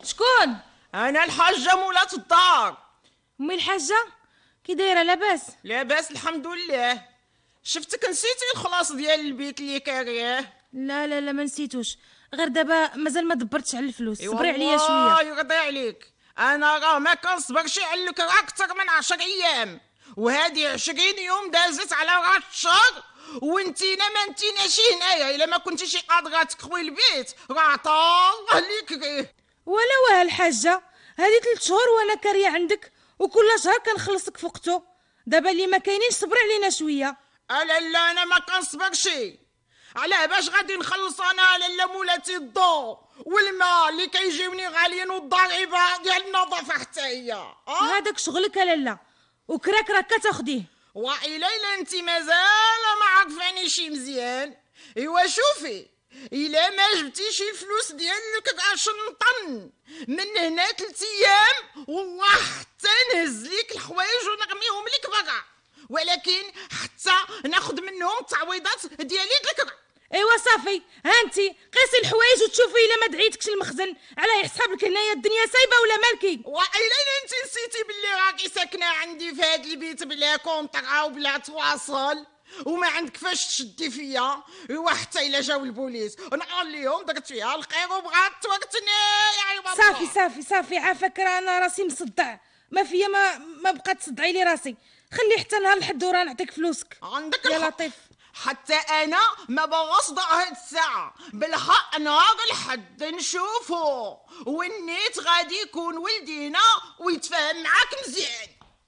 شكون؟ انا الحاجه مولات الدار. امي الحاجه كي دايره؟ لاباس؟ لاباس الحمد لله. شفتك نسيتي الخلاص ديال البيت اللي كاريه. لا لا لا ما نسيتوش، غير دابا مازال ما دبرتش على الفلوس. صبري عليا شويه. الله يرضي عليك، انا راه ما كنصبرش على راه اكثر من 10 ايام، وهذه 20 يوم دازت على راس الشهر وانتينا ما انتيناش هنايا. الا ما كنتيش قادره تكوي البيت راه طالله ليك ريه. ولا واه الحاجه، هذه 3 شهور وانا كاريه عندك، وكل شهر كنخلصك فوقتو. دابا اللي ما كاينينش صبري علينا شويه. لا انا ما كنصبرش. علاه باش غادي نخلص انا لالا مولاتي الضو والماء اللي كيجيوني غاليين والضريبه ديال النظافه حتى هي. هذاك شغلك لالا، وكراك راك كتاخديه. وإلا انت مازال ما عرفانيش مزيان. ايوا شوفي، الا ما جبتيش الفلوس ديالك باش نطن من هنا 3 ايام والله حتى نهز ليك الحوايج ونرميهم لك برا، ولكن حتى ناخذ منهم التعويضات ديالي لك. ايوا صافي، هانتي قيسي الحوايج وتشوفي الا ما دعيتكش المخزن. علاه يحسب لك هنايا الدنيا سايبه ولا مالكي؟ وإلا انت نسيتي باللي راكي ساكنه عندي في هذا البيت بلا كونطرا وبلا تواصل وما عندك فاش تشدي فيا. ايوا حتى الا جاو البوليس نقول لهم درت فيها الخير وبغات توقتني يا عباد الله. صافي صافي صافي، عافاك، راه انا راسي مصدع، ما فيا ما بقات تصدعي لي راسي. خلي حتى نهار الحد وراه نعطيك فلوسك. عندك يا الحق. لطيف، حتى انا ما بغاش ضع هاد الساعه بالحق نهار الحد نشوفو والنيت غادي يكون ولدينا ويتفاهم معاك مزيان.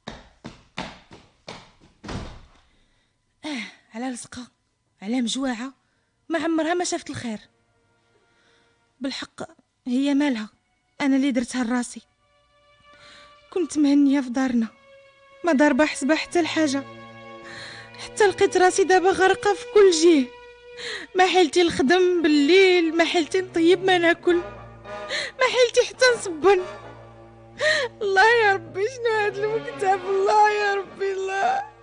على لصقه، على مجواعه، ما عمرها ما شافت الخير. بالحق هي مالها، انا اللي درتها لراسي. كنت مهنيه في دارنا، ما ضاربه حسبه حتى الحاجه، حتى لقيت راسي دابا غارقه في كل جهه. ما حيلتي نخدم بالليل، ما حيلتي نطيب ما ناكل، ما حيلتي حتى نصبن. الله يا ربي شنو هاد المكتب، الله يا ربي الله.